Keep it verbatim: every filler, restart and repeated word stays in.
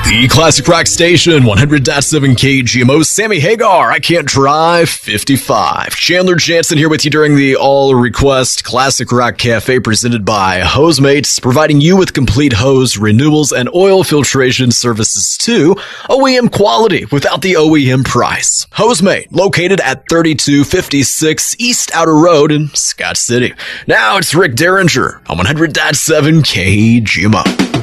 The Classic Rock Station, one hundred point seven K G M O. Sammy Hagar, I Can't Drive, fifty-five. Chandler Jansen here with you during the All Request Classic Rock Cafe presented by Hosemates, providing you with complete hose renewals and oil filtration services too. O E M quality without the O E M price. Hosemate, located at thirty-two fifty-six East Outer Road in Scott City. Now it's Rick Derringer on one hundred point seven K G M O.